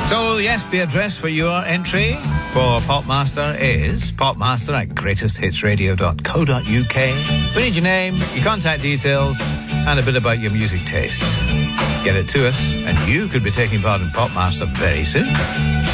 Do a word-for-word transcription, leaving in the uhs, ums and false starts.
So, yes, the address for your entry for Popmaster is popmaster at greatest hits radio dot co dot uk. We need your name, your contact details, and a bit about your music tastes. Get it to us, and you could be taking part in Popmaster very soon.